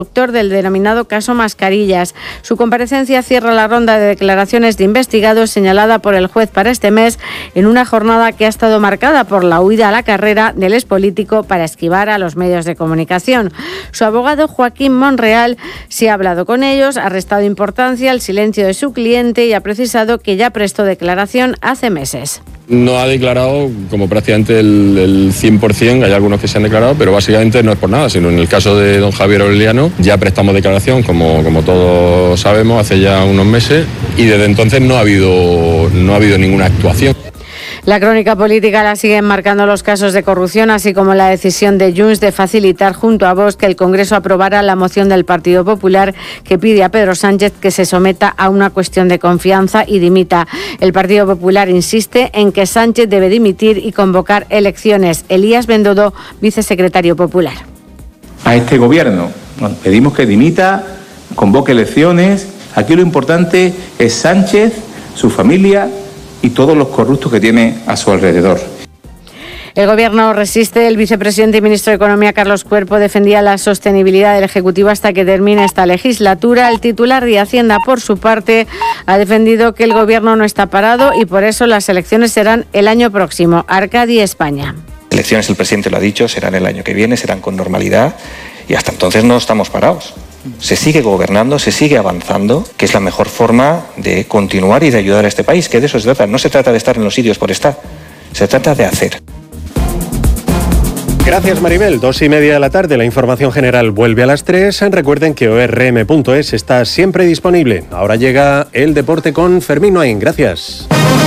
del denominado caso Mascarillas. Su comparecencia cierra la ronda de declaraciones de investigados señalada por el juez para este mes en una jornada que ha estado marcada por la huida a la carrera del expolítico para esquivar a los medios de comunicación. Su abogado Joaquín Monreal sí ha hablado con ellos, ha restado importancia al silencio de su cliente y ha precisado que ya prestó declaración hace meses. No ha declarado como prácticamente el 100%, hay algunos que se han declarado, pero básicamente no es por nada, sino en el caso de don Javier Aureliano ya prestamos declaración, como todos sabemos, hace ya unos meses, y desde entonces no ha habido ninguna actuación. La crónica política la siguen marcando los casos de corrupción, así como la decisión de Junts de facilitar junto a Vox que el Congreso aprobara la moción del Partido Popular que pide a Pedro Sánchez que se someta a una cuestión de confianza y dimita. El Partido Popular insiste en que Sánchez debe dimitir y convocar elecciones. Elías Bendodo, vicesecretario popular. A este gobierno pedimos que dimita, convoque elecciones. Aquí lo importante es Sánchez, su familia y todos los corruptos que tiene a su alrededor. El Gobierno resiste. El vicepresidente y ministro de Economía, Carlos Cuerpo, defendía la sostenibilidad del Ejecutivo hasta que termine esta legislatura. El titular de Hacienda, por su parte, ha defendido que el Gobierno no está parado y por eso las elecciones serán el año próximo. Arcadi, España. Elecciones, el presidente lo ha dicho, serán el año que viene, serán con normalidad y hasta entonces no estamos parados. Se sigue gobernando, se sigue avanzando, que es la mejor forma de continuar y de ayudar a este país, que de eso se trata. No se trata de estar en los sitios por estar, se trata de hacer. Gracias, Maribel. 2:30 de la tarde, la información general vuelve a las 3. Recuerden que ORM.es está siempre disponible. Ahora llega el deporte con Fermín Noain. Gracias.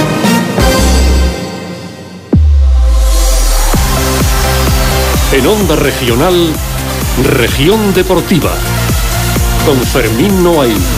En Onda Regional, Región Deportiva, con Fermín Noain.